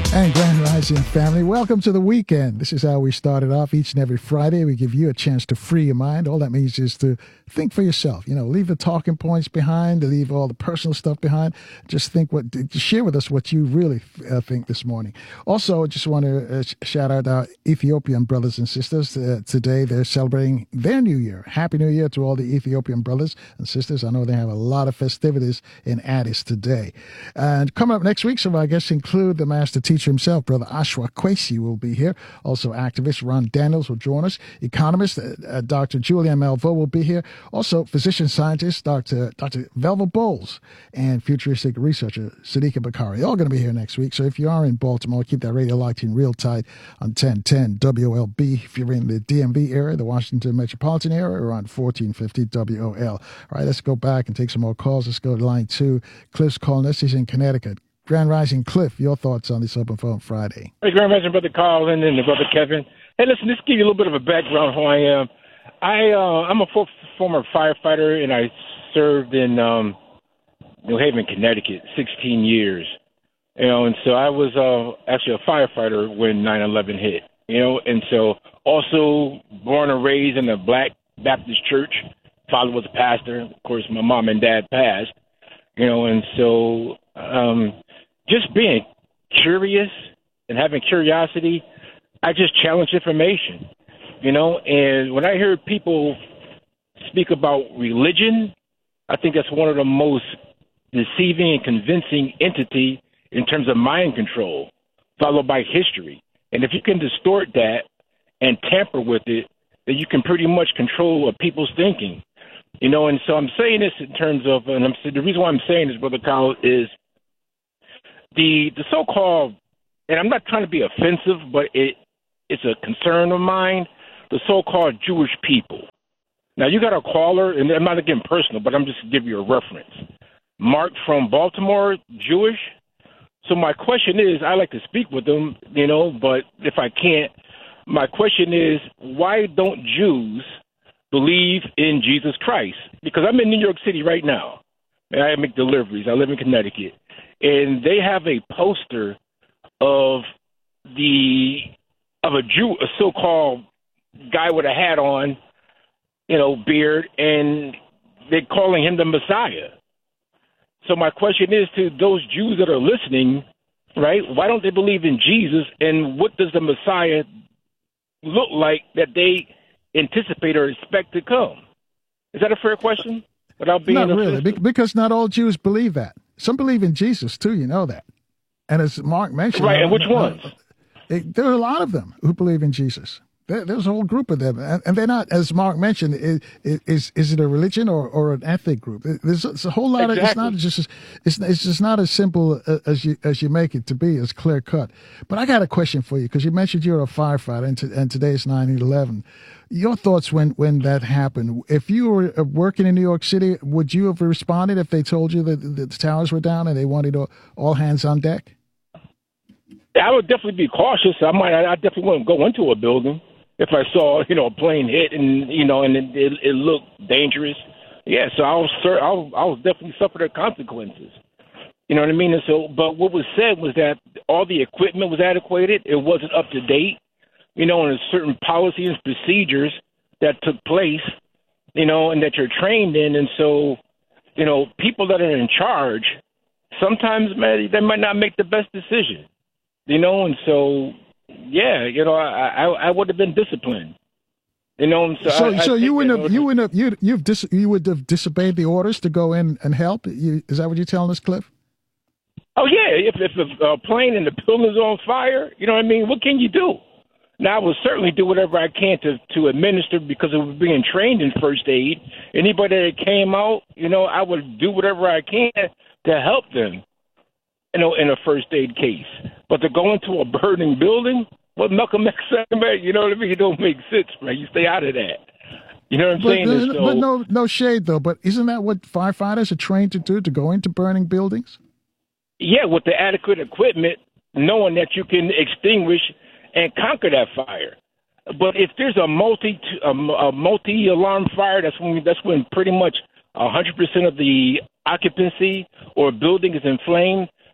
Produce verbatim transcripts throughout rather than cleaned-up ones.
And Grand Rising family, welcome to the weekend. This is how we start it off each and every Friday. We give you a chance to free your mind. All that means is to think for yourself. You know, leave the talking points behind, leave all the personal stuff behind. Just think what, share with us what you really uh, think this morning. Also, I just want to uh, shout out our Ethiopian brothers and sisters. Uh, today, they're celebrating their New Year. Happy New Year to all the Ethiopian brothers and sisters. I know they have a lot of festivities in Addis today. And coming up next week, some of our guests include the master teacher himself, Brother Ashwa Kwesi will be here. Also, activist Ron Daniels will join us. Economist uh, uh, Doctor Julian Malveaux will be here. Also, physician scientist Doctor Doctor Velva Bowles and futuristic researcher Sadiqa Bakari. All going to be here next week. So if you are in Baltimore, keep that radio locked in real tight on ten ten W O L B. If you're in the D M V area, the Washington metropolitan area, or on fourteen fifty W O L. All right, let's go back and take some more calls. Let's go to line two. Cliff's calling us. He's in Connecticut. Grand Rising Cliff, your thoughts on this Open Phone Friday? Hey, Grand Rising, Brother Colin and Brother Kevin. Hey, listen, just give you a little bit of a background who I am. I, uh, I'm a for- former firefighter, and I served in um, New Haven, Connecticut, sixteen years. You know, and so I was uh, actually a firefighter when nine eleven hit. You know, and so also born and raised in a Black Baptist church. Father was a pastor. Of course, my mom and dad passed. You know, and so um, just being curious and having curiosity, I just challenge information, you know. And when I hear people speak about religion, I think that's one of the most deceiving and convincing entity in terms of mind control, followed by history. And if you can distort that and tamper with it, then you can pretty much control what people's thinking. You know, and so I'm saying this in terms of, and I'm the reason why I'm saying this, Brother Kyle, is the the so-called, and I'm not trying to be offensive, but it it's a concern of mine, the so-called Jewish people. Now, you got a caller, and I'm not again personal, but I'm just giving you a reference. Mark from Baltimore, Jewish. So my question is, I like to speak with them, you know, but if I can't, my question is, why don't Jews believe in Jesus Christ? Because I'm in New York City right now, and I make deliveries. I live in Connecticut, and they have a poster of the of a Jew, a so-called guy with a hat on, you know, beard, and they're calling him the Messiah. So my question is to those Jews that are listening, right? Why don't they believe in Jesus, and what does the Messiah look like that they anticipate or expect to come? Is that a fair question? Without being not really, offensive? because not all Jews believe that. Some believe in Jesus too, you know that. And as Mark mentioned, right? And which uh, ones? They, there are a lot of them who believe in Jesus. There, there's a whole group of them, and, and they're not, as Mark mentioned, is is, is it a religion or, or an ethnic group? There's a, it's a whole lot exactly. of. It's not just. It's it's just not as simple as you as you make it to be, as clear cut. But I got a question for you, because you mentioned you're a firefighter, and, to, and today's nine eleven. Your thoughts when, when that happened? If you were working in New York City, would you have responded if they told you that the, the towers were down and they wanted all, all hands on deck? I would definitely be cautious. I might. I definitely wouldn't go into a building if I saw, you know, a plane hit and, you know, and it, it, it looked dangerous. Yeah, so I was, I was, I was definitely suffer the consequences. You know what I mean? And so, but what was said was that all the equipment was adequate. It wasn't up to date. You know, and there's certain policies and procedures that took place, you know, and that you're trained in. And so, you know, people that are in charge, sometimes, man, they might not make the best decision, you know. And so, yeah, you know, I I, I would have been disciplined, you know. And so, so, I, so I you wouldn't have, you you wouldn't have, you you've dis, you would have disobeyed the orders to go in and help. You, is that what you're telling us, Cliff? Oh yeah, if if a plane and the building's on fire, you know what I mean. What can you do? Now, I will certainly do whatever I can to, to administer, because of being trained in first aid. Anybody that came out, you know, I would do whatever I can to help them, you know, in a first aid case. But to go into a burning building, what Malcolm X said, man, you know what I mean? It don't make sense, man. You stay out of that. You know what I'm but, saying? Uh, so, but no, no shade, though. But isn't that what firefighters are trained to do, to go into burning buildings? Yeah, with the adequate equipment, knowing that you can extinguish and conquer that fire. But if there's a multi a, a multi alarm fire, that's when that's when pretty much one hundred percent of the occupancy or building is inflamed.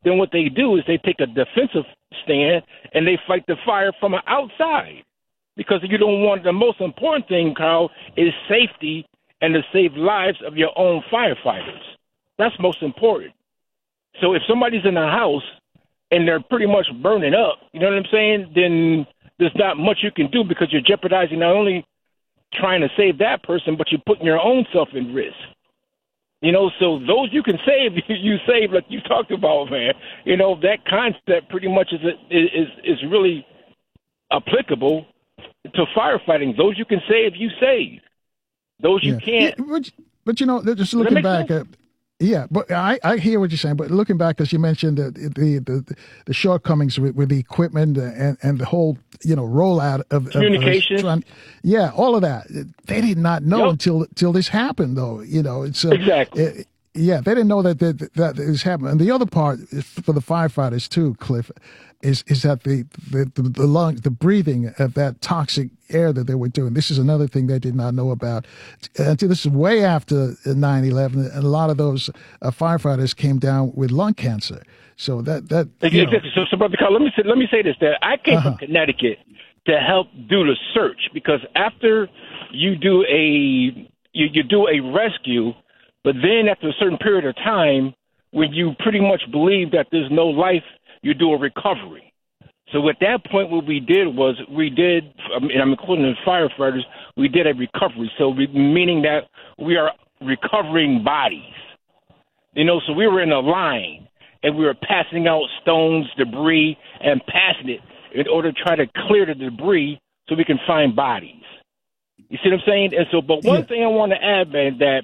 then what they do is they take a defensive stand and they fight the fire from the outside. Because you don't want, the most important thing, Carl, is safety and to save lives of your own firefighters. That's most important. So if somebody's in a house and they're pretty much burning up, you know what I'm saying, then there's not much you can do because you're jeopardizing not only trying to save that person, but you're putting your own self in risk. You know, so those you can save, you save, like you talked about, man. You know, that concept pretty much is is is really applicable to firefighting. Those you can save, you save. Those you yeah. can't. Yeah, but, but, you know, just looking back at, yeah, but I, I hear what you're saying. But looking back, as you mentioned, the the the, the shortcomings with, with the equipment and, and the whole, you know, rollout of communication. Of, of, yeah, all of that. They did not know yep. until until this happened, though. You know, it's uh, exactly. It, yeah, they didn't know that that, that this happened. And the other part is for the firefighters too, Cliff, is is that the the the, the lungs, the breathing of that toxic air that they were doing. This is another thing they did not know about until this is way after nine eleven, and a lot of those uh, firefighters came down with lung cancer. So that that you know. so, so brother Carl, let me say, let me say this: that I came uh-huh. from Connecticut to help do the search, because after you do a you, you do a rescue, but then after a certain period of time, when you pretty much believe that there's no life, you do a recovery. So at that point, what we did was we did, and I'm including the firefighters, we did a recovery. So we, meaning that we are recovering bodies. You know, so we were in a line, and we were passing out stones, debris, and passing it in order to try to clear the debris so we can find bodies. You see what I'm saying? And so, but one yeah. thing I want to add, man, that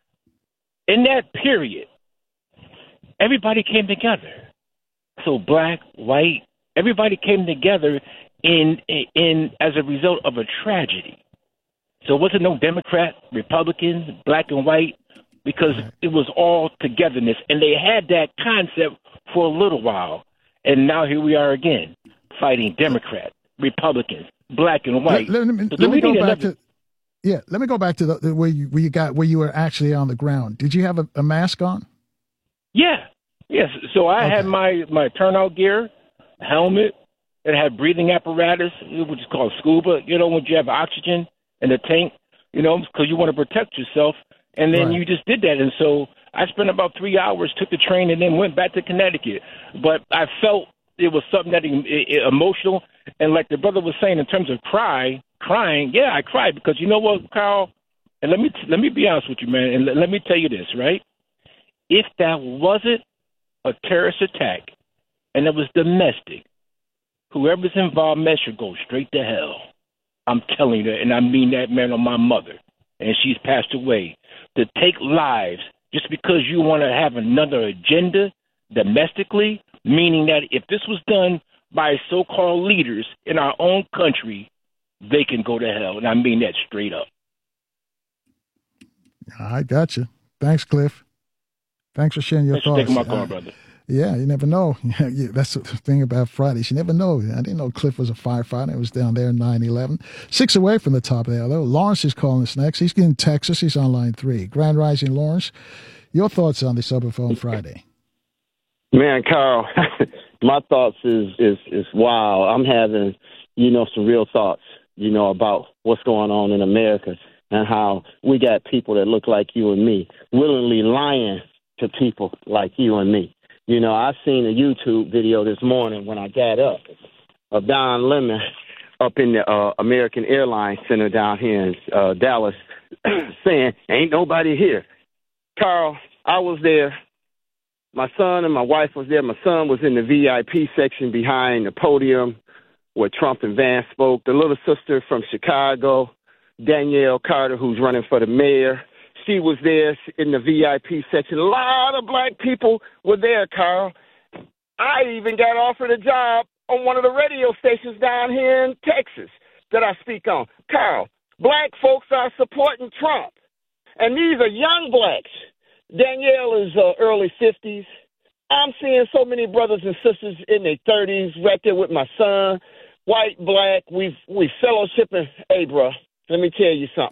in that period, everybody came together. So black, white, everybody came together in in as a result of a tragedy. So it wasn't no Democrat, Republicans, black and white, because it was all togetherness. And they had that concept for a little while. And now here we are again, fighting Democrat, Republicans, black and white. Let, let me, so let me go back another... to yeah. Let me go back to the, the where you where you got where you were actually on the ground. Did you have a, a mask on? Yeah. Yes. So I okay. had my my turnout gear, helmet. It had breathing apparatus, which is called scuba. You know, when you have oxygen in the tank, you know, because you want to protect yourself. And then right. you just did that. And so I spent about three hours, took the train, and then went back to Connecticut. But I felt it was something that it, it, emotional. And like the brother was saying, in terms of cry, crying, yeah, I cried because you know what, Carl? And let me let me be honest with you, man. And let, let me tell you this, right? If that wasn't a terrorist attack and it was domestic, whoever's involved, man, should go straight to hell. I'm telling you that, and I mean that, man, on my mother. And she's passed away. To take lives just because you want to have another agenda domestically, meaning that if this was done by so-called leaders in our own country, they can go to hell. And I mean that straight up. I got you. Thanks, Cliff. Thanks for sharing your Thanks thoughts. Thanks for taking my call, uh, brother. Yeah, you never know. Yeah, that's the thing about Fridays. You never know. I didn't know Cliff was a firefighter. It was down there in nine eleven. Six away from the top of the hour. Lawrence is calling us next. He's in Texas. He's on line three. Grand Rising, Lawrence. Your thoughts on the Superphone Friday? Man, Carl, my thoughts is, is, is wow. I'm having, you know, some real thoughts, you know, about what's going on in America and how we got people that look like you and me willingly lying to people like you and me. You know, I seen a YouTube video this morning when I got up of Don Lemon up in the uh, American Airlines Center down here in uh, Dallas saying, ain't nobody here. Carl, I was there. My son and my wife was there. My son was in the V I P section behind the podium where Trump and Vance spoke. The little sister from Chicago, Danielle Carter, who's running for the mayor, she was there in the V I P section. A lot of black people were there, Carl. I even got offered a job on one of the radio stations down here in Texas that I speak on. Carl, black folks are supporting Trump, and these are young blacks. Danielle is uh, early fifties. I'm seeing so many brothers and sisters in their thirties right there with my son, white, black. We've, we fellowshipping. Hey, bro, let me tell you something.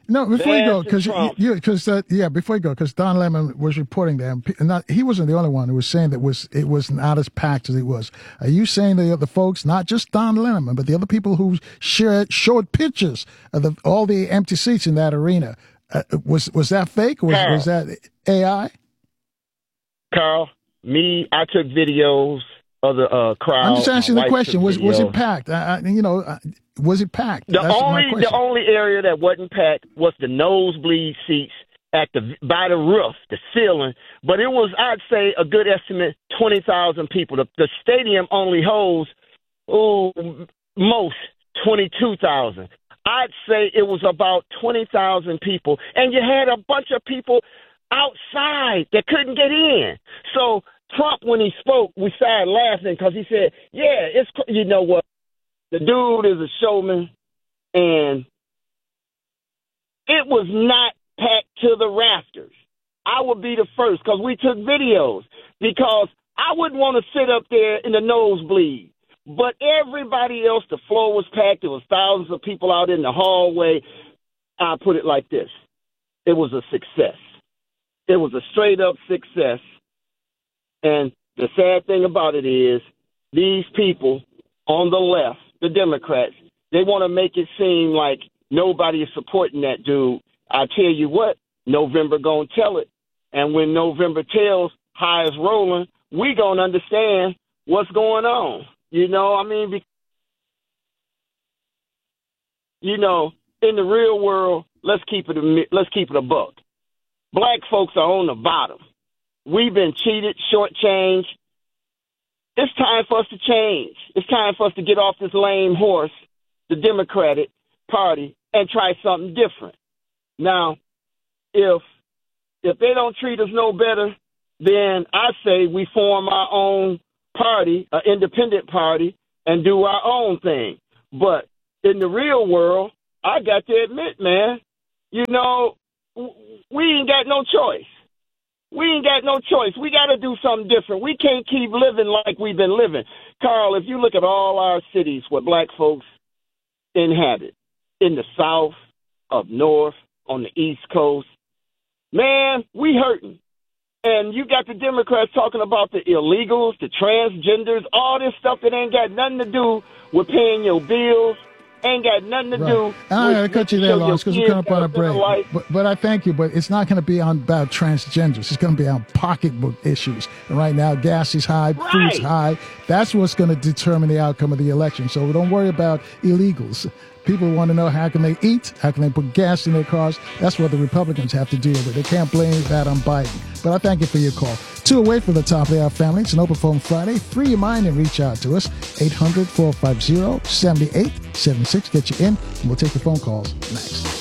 No, before you go, That's because you, because uh, yeah, before you go, because Don Lemon was reporting that, and not, he wasn't the only one who was saying that was it was not as packed as it was. Are you saying the other folks, not just Don Lemon, but the other people who shared showed pictures of the, all the empty seats in that arena, uh, was was that fake? Or was, Carl, was that A I? Carl, me, I took videos of the uh, crowd. I'm just asking the question: was was it videos. packed? I, I, you know, uh, was it packed? The That's only my question. the only area that wasn't packed was the nosebleed seats at the by the roof, the ceiling. But it was, I'd say, a good estimate, twenty thousand people. The, the stadium only holds, oh, most twenty-two thousand. I'd say it was about twenty thousand people, and you had a bunch of people outside that couldn't get in. So Trump, when he spoke, we started laughing because he said, "Yeah, it's you know what." The dude is a showman, and it was not packed to the rafters. I would be the first because we took videos because I wouldn't want to sit up there in the nosebleed. But everybody else, the floor was packed. There was thousands of people out in the hallway. I'll put it like this. It was a success. It was a straight-up success. And the sad thing about it is these people on the left, the Democrats, they want to make it seem like nobody is supporting that dude. I tell you what, November gonna tell it. And when November tells how it's rolling, we gonna understand what's going on. You know, I mean, be- you know, in the real world, let's keep it a, let's keep it a buck. Black folks are on the bottom. We've been cheated, shortchanged. It's time for us to change. It's time for us to get off this lame horse, the Democratic Party, and try something different. Now, if if they don't treat us no better, then I say we form our own party, an independent party, and do our own thing. But in the real world, I got to admit, man, you know, we ain't got no choice. We ain't got no choice. We got to do something different. We can't keep living like we've been living. Carl, if you look at all our cities where black folks inhabit, in the South, up north, on the East Coast, man, we hurting. And you got the Democrats talking about the illegals, the transgenders, all this stuff that ain't got nothing to do with paying your bills, ain't got nothing to right. do. And I'm going to cut you there, Lawrence, because we're coming up on a break. But, but I thank you, but it's not going to be on about transgenders. It's going to be on pocketbook issues. And right now, gas is high, right. food's high. That's what's going to determine the outcome of the election. So don't worry about illegals. People want to know how can they eat, how can they put gas in their cars. That's what the Republicans have to deal with. They can't blame that on Biden. But I thank you for your call. Two away from the top of the hour, family. It's an open phone Friday. Free your mind and reach out to us. eight hundred, four five zero, seven eight seven six. Get you in, and we'll take the phone calls next.